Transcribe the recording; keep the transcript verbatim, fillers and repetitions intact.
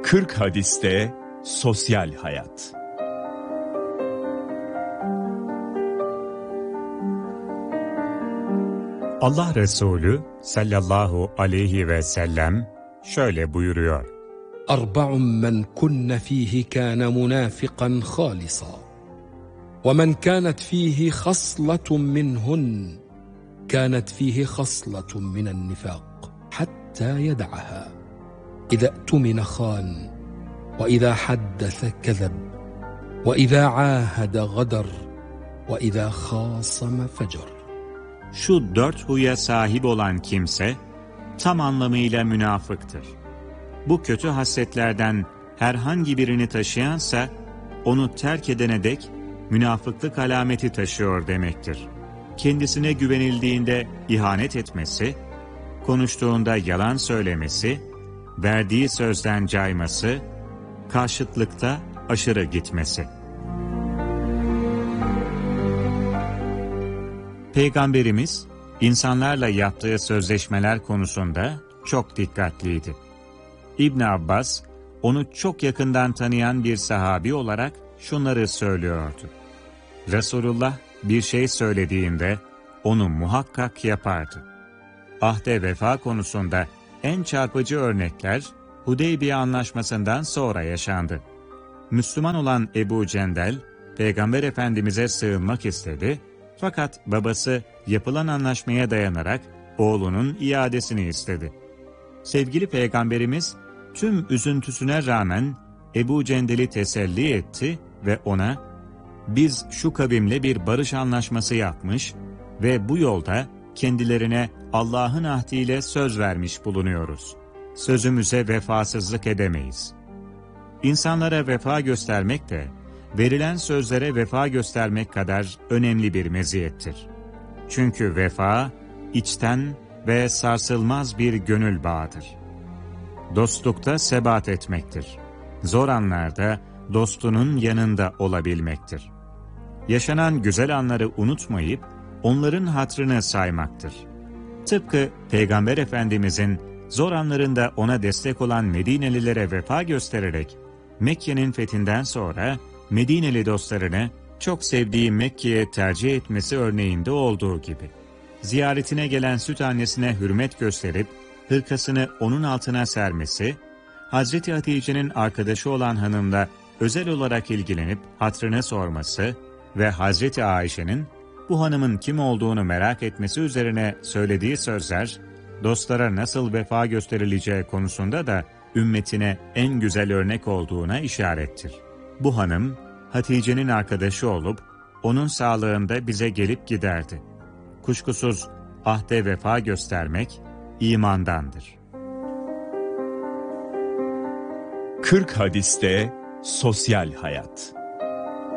kırk hadiste sosyal hayat. Allah Resulü sallallahu aleyhi ve sellem şöyle buyuruyor: Arba'un men kunne fihi kana munafiqan khalisa ve men kanat fihi khaslatun minhun kanat fihi khaslatun minen nifaq hatta yed'aha İza tumina khan ve iza haddese kezeb ve iza ahada gadar ve iza khasama fecer. Şu dört huya sahip olan kimse tam anlamıyla münafıktır. Bu kötü hasletlerden herhangi birini taşıyansa onu terk edene dek münafıklık alameti taşıyor demektir. Kendisine güvenildiğinde ihanet etmesi, konuştuğunda yalan söylemesi, verdiği sözden cayması, karşıtlıkta aşırı gitmesi. Peygamberimiz, insanlarla yaptığı sözleşmeler konusunda çok dikkatliydi. İbn Abbas, onu çok yakından tanıyan bir sahabi olarak şunları söylüyordu: Resulullah bir şey söylediğinde onu muhakkak yapardı. Ahde vefa konusunda en çarpıcı örnekler Hudeybiye Anlaşması'ndan sonra yaşandı. Müslüman olan Ebu Cendel, Peygamber Efendimiz'e sığınmak istedi, fakat babası yapılan anlaşmaya dayanarak oğlunun iadesini istedi. Sevgili Peygamberimiz tüm üzüntüsüne rağmen Ebu Cendel'i teselli etti ve ona, "Biz şu kavimle bir barış anlaşması yapmış ve bu yolda kendilerine Allah'ın ahdiyle söz vermiş bulunuyoruz. Sözümüze vefasızlık edemeyiz." İnsanlara vefa göstermek de verilen sözlere vefa göstermek kadar önemli bir meziyettir. Çünkü vefa içten ve sarsılmaz bir gönül bağıdır. Dostlukta sebat etmektir. Zor anlarda dostunun yanında olabilmektir. Yaşanan güzel anları unutmayıp onların hatrını saymaktır. Tıpkı Peygamber Efendimizin zor anlarında ona destek olan Medinelilere vefa göstererek Mekke'nin fethinden sonra Medineli dostlarını çok sevdiği Mekke'ye tercih etmesi örneğinde olduğu gibi. Ziyaretine gelen süt annesine hürmet gösterip hırkasını onun altına sermesi, Hazreti Hatice'nin arkadaşı olan hanımla özel olarak ilgilenip hatrını sorması ve Hazreti Ayşe'nin bu hanımın kim olduğunu merak etmesi üzerine söylediği sözler, dostlara nasıl vefa gösterileceği konusunda da ümmetine en güzel örnek olduğuna işarettir. Bu hanım, Hatice'nin arkadaşı olup, onun sağlığında bize gelip giderdi. Kuşkusuz ahde vefa göstermek imandandır. kırk hadiste sosyal hayat.